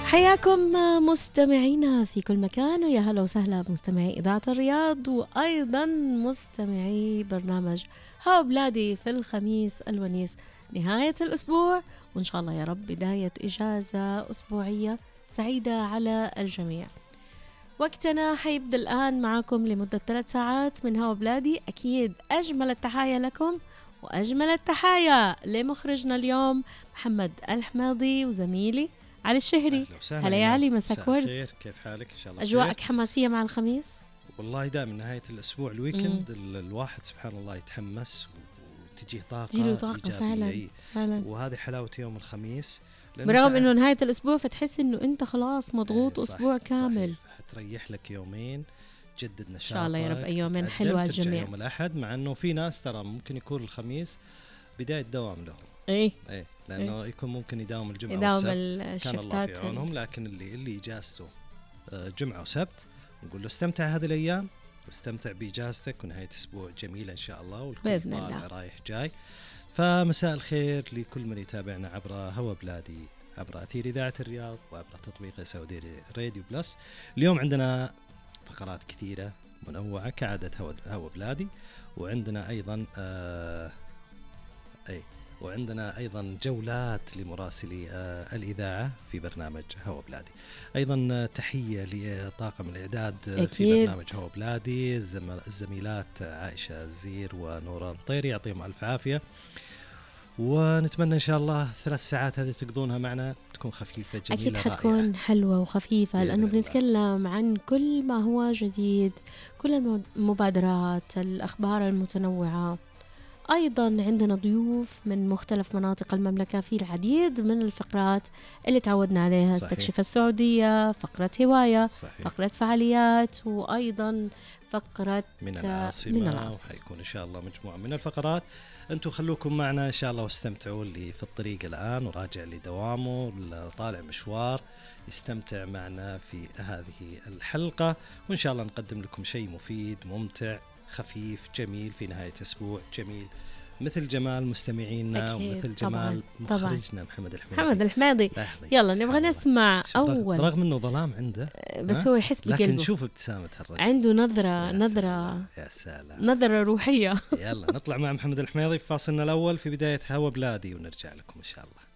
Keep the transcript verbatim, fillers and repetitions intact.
حياكم مستمعينا في كل مكان، ويا هلا وسهلا بمستمعي إذاعة الرياض وأيضا مستمعي برنامج هوا بلادي في الخميس الونيس، نهاية الأسبوع، وإن شاء الله يا رب بداية إجازة أسبوعية سعيدة على الجميع. وقتنا حيبدأ الآن معكم لمدة ثلاث ساعات من هوا بلادي. أكيد أجمل التحايا لكم وأجمل التحايا لمخرجنا اليوم محمد الحماضي وزميلي علي الشهري. هلا يا علي، مساك ورد. خير، كيف حالك؟ ان شاء الله أجواءك خير. حماسية مع الخميس؟ والله دائما نهاية الأسبوع الويكند الواحد سبحان الله يتحمس وتجيه طاقة, طاقة فعلا. فعلا. وهذه حلاوة يوم الخميس، برغم انه نهاية الأسبوع فتحس انه انت خلاص مضغوط ايه أسبوع كامل. حتريح لك يومين، جدد نشاطك ان شاء الله يا رب. أيومين حلوة الجميع. يوم الأحد، مع انه في ناس ترى ممكن يكون الخميس بداية دوام لهم. ايه ايه لانه إيه؟ يكون ممكن يداوم الجمعه يداوم والسبت، كان الله في عونهم. لكن اللي اللي اجازته جمعه وسبت نقول له استمتع هذه الايام واستمتع باجازتك، ونهايه اسبوع جميله ان شاء الله، والكل طالع رايح جاي. فمساء الخير لكل من يتابعنا عبر هوا بلادي، عبر اثير اذاعه الرياض، وعبر تطبيق سعودي راديو بلس. اليوم عندنا فقرات كثيره منوعه كعاده هوا هوا بلادي، وعندنا ايضا آه اي وعندنا أيضا جولات لمراسلي آه الإذاعة في برنامج هوا بلادي. أيضا تحية لطاقم الإعداد أكيد في برنامج هوا بلادي، الزميلات عائشة الزير ونوران طيري، يعطيهم ألف عافية. ونتمنى إن شاء الله ثلاث ساعات هذه تقضونها معنا تكون خفيفة جميلة أكيد حتكون رائعة. حلوة وخفيفة، لأنه بنتكلم عن كل ما هو جديد، كل المبادرات، الأخبار المتنوعة. أيضاً عندنا ضيوف من مختلف مناطق المملكة في العديد من الفقرات اللي تعودنا عليها. صحيح. استكشف السعودية، فقرة هواية، صحيح. فقرة فعاليات، وأيضاً فقرة من العاصمة, من العاصمة. وحيكون إن شاء الله مجموعة من الفقرات. أنتوا خلوكم معنا إن شاء الله واستمتعوا. اللي في الطريق الآن وراجع لدوامه، اللي طالع مشوار، يستمتع معنا في هذه الحلقة، وإن شاء الله نقدم لكم شيء مفيد ممتع خفيف جميل في نهاية أسبوع جميل، مثل جمال مستمعينا ومثل جمال طبعاً. مخرجنا محمد الحماضي. محمد الحماضي يلا نبغى نسمع أول، رغم أنه ظلام عنده بس هو يحس بقلبه، لكن نشوف ابتسامة الرجل، عنده نظرة نظرة يا سلام، نظرة روحية. يلا نطلع مع محمد الحماضي في فاصلنا الأول في بداية هوا بلادي، ونرجع لكم إن شاء الله.